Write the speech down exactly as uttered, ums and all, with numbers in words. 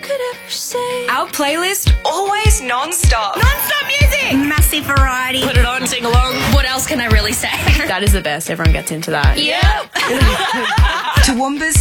could ever say. Our playlist, always non-stop. Non-stop music! Massive variety. Put it on, sing along. What else can I really say? That is the best. Everyone gets into that. Yep. Toowoomba's